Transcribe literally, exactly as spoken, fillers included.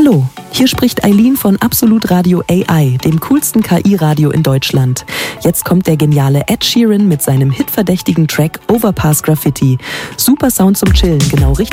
Hallo, hier spricht Eileen von Absolut Radio A I, dem coolsten K I-Radio in Deutschland. Jetzt kommt der geniale Ed Sheeran mit seinem hitverdächtigen Track Overpass Graffiti. Super Sound zum Chillen, genau richtig